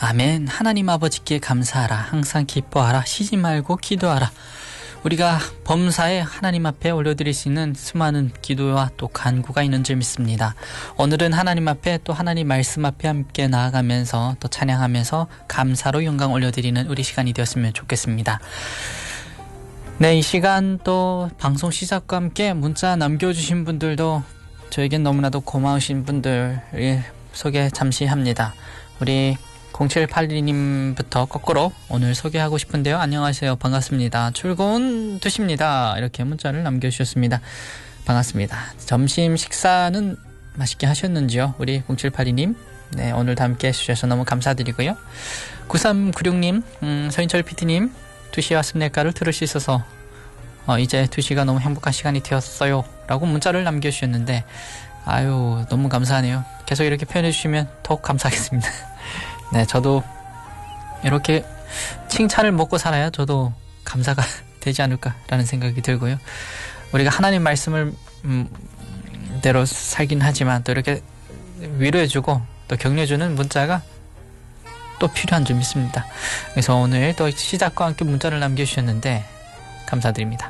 아멘. 하나님 아버지께 감사하라. 항상 기뻐하라. 쉬지 말고 기도하라. 우리가 범사에 하나님 앞에 올려드릴 수 있는 수많은 기도와 또 간구가 있는 줄 믿습니다. 오늘은 하나님 앞에 또 하나님 말씀 앞에 함께 나아가면서 또 찬양하면서 감사로 영광 올려드리는 우리 시간이 되었으면 좋겠습니다. 네, 이 시간 또 방송 시작과 함께 문자 남겨주신 분들도 저에겐 너무나도 고마우신 분들 소개 잠시 합니다. 우리 0782님부터 거꾸로 오늘 소개하고 싶은데요. 안녕하세요. 반갑습니다. 출근 2시입니다. 이렇게 문자를 남겨주셨습니다. 반갑습니다. 점심 식사는 맛있게 하셨는지요? 우리 0782님. 네, 오늘도 함께 해주셔서 너무 감사드리고요. 9396님, 서인철 PD님, 2시와 습내가를 들을 수 있어서 이제 2시가 너무 행복한 시간이 되었어요. 라고 문자를 남겨주셨는데, 아유, 너무 감사하네요. 계속 이렇게 표현해주시면 더욱 감사하겠습니다. 네, 저도 이렇게 칭찬을 먹고 살아야 저도 감사가 되지 않을까라는 생각이 들고요. 우리가 하나님 말씀을 대로 살긴 하지만 또 이렇게 위로해주고 또 격려해주는 문자가 또 필요한 줄 믿습니다. 그래서 오늘 또 시작과 함께 문자를 남겨주셨는데 감사드립니다.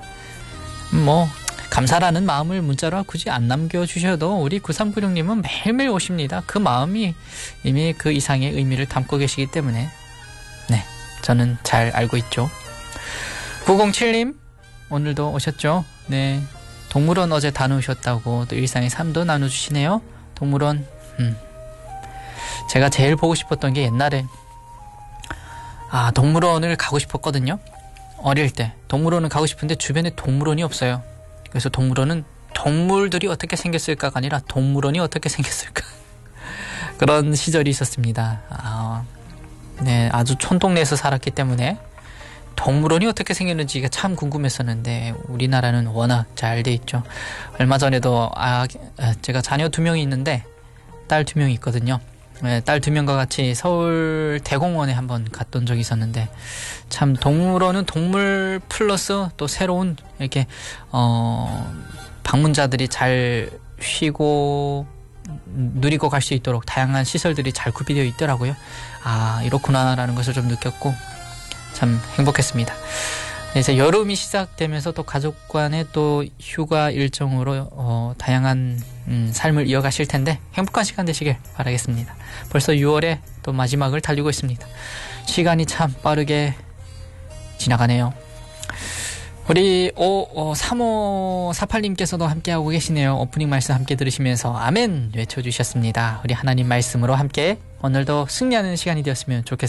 감사라는 마음을 문자로 굳이 안 남겨주셔도 우리 9396님은 매일매일 오십니다. 그 마음이 이미 그 이상의 의미를 담고 계시기 때문에 네, 저는 잘 알고 있죠. 907님 오늘도 오셨죠? 네, 동물원 어제 다녀오셨다고 또 일상의 삶도 나눠주시네요. 동물원 제가 제일 보고 싶었던 게 옛날에 동물원을 가고 싶었거든요. 어릴 때 동물원을 가고 싶은데 주변에 동물원이 없어요. 그래서 동물원은 동물들이 어떻게 생겼을까가 아니라 동물원이 어떻게 생겼을까 그런 시절이 있었습니다. 네, 아주 촌동네에서 살았기 때문에 동물원이 어떻게 생겼는지가 참 궁금했었는데 우리나라는 워낙 잘 돼 있죠. 얼마 전에도 제가 자녀 2명이 있는데 딸 2명이 있거든요. 네, 딸 2명과 같이 서울 대공원에 한번 갔던 적이 있었는데 참 동물원은 동물 플러스 또 새로운 이렇게 방문자들이 잘 쉬고 누리고 갈 수 있도록 다양한 시설들이 잘 구비되어 있더라고요. 이렇구나라는 것을 좀 느꼈고 참 행복했습니다. 이제 여름이 시작되면서 또 가족 간의 또 휴가 일정으로 다양한 삶을 이어가실 텐데 행복한 시간 되시길 바라겠습니다. 벌써 6월에 또 마지막을 달리고 있습니다. 시간이 참 빠르게 지나가네요. 우리 3548님께서도 함께하고 계시네요. 오프닝 말씀 함께 들으시면서 아멘 외쳐주셨습니다. 우리 하나님 말씀으로 함께 오늘도 승리하는 시간이 되었으면 좋겠습니다.